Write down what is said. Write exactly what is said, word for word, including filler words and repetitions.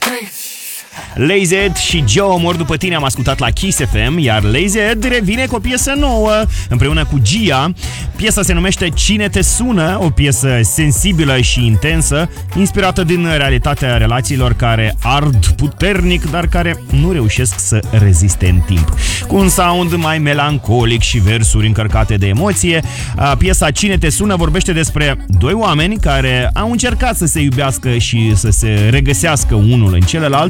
Lazy Ed și Joe mor după tine am ascultat la Kiss F M, iar Lazy Ed revine cu o piesă nouă împreună cu Gia. Piesa se numește Cine te sună, o piesă sensibilă și intensă, inspirată din realitatea relațiilor care ard puternic, dar care nu reușesc să reziste în timp. Cu un sound mai melancolic și versuri încărcate de emoție, piesa Cine te sună vorbește despre doi oameni care au încercat să se iubească și să se regăsească unul în celălalt,